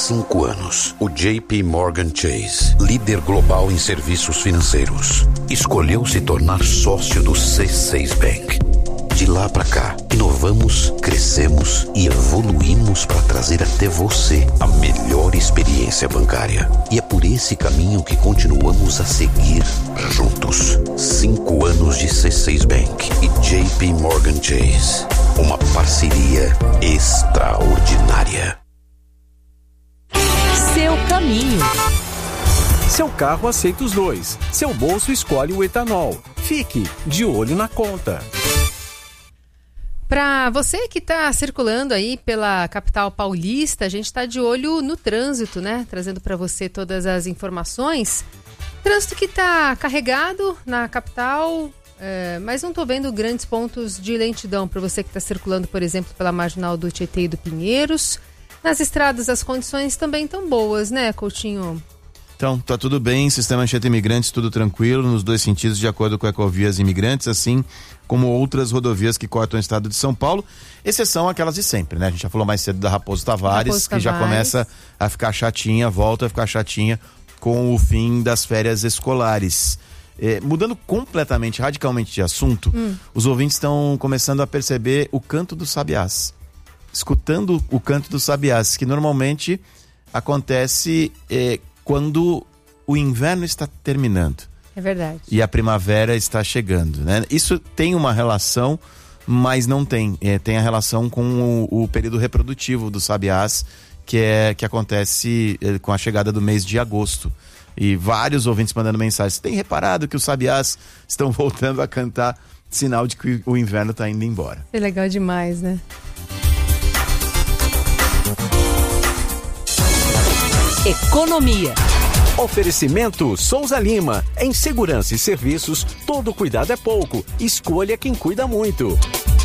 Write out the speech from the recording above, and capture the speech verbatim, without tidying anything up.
cinco anos, o J P Morgan Chase, líder global em serviços financeiros, escolheu se tornar sócio do C seis Bank. De lá pra cá, inovamos, crescemos e evoluímos para trazer até você a melhor experiência bancária. E é por esse caminho que continuamos a seguir juntos. Cinco anos de C seis Bank e J P Morgan Chase. Uma parceria extraordinária. Seu caminho. Seu carro aceita os dois. Seu bolso escolhe o etanol. Fique de olho na conta. Para você que está circulando aí pela capital paulista, a gente está de olho no trânsito, né? Trazendo para você todas as informações. Trânsito que está carregado na capital, é, mas não estou vendo grandes pontos de lentidão para você que está circulando, por exemplo, pela Marginal do Tietê e do Pinheiros. Nas estradas as condições também estão boas, né, Coutinho? Então, tá tudo bem, sistema Anchieta Imigrantes, tudo tranquilo, nos dois sentidos, de acordo com a Ecovias Imigrantes, assim como outras rodovias que cortam o estado de São Paulo, exceção aquelas de sempre, né? A gente já falou mais cedo da Raposo Tavares, Raposo que Tavares. já começa a ficar chatinha, volta a ficar chatinha com o fim das férias escolares. É, mudando completamente, radicalmente de assunto, hum. os ouvintes estão começando a perceber o canto dos sabiás. Escutando o canto dos sabiás, que normalmente acontece é, quando o inverno está terminando. É verdade. E a primavera está chegando, né? Isso tem uma relação, mas não tem. É, tem a relação com o, o período reprodutivo dos sabiás, que, é, que acontece é, com a chegada do mês de agosto. E vários ouvintes mandando mensagens. Tem reparado que os sabiás estão voltando a cantar, sinal de que o inverno está indo embora. É legal demais, né? Economia. Oferecimento Souza Lima. Em segurança e serviços, todo cuidado é pouco. Escolha quem cuida muito.